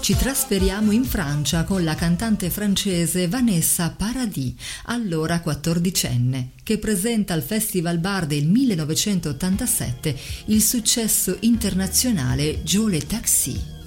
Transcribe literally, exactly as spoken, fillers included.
Ci trasferiamo in Francia con la cantante francese Vanessa Paradis, allora quattordicenne, che presenta al Festival Bar del millenovecentottantasette il successo internazionale Joe le Taxi.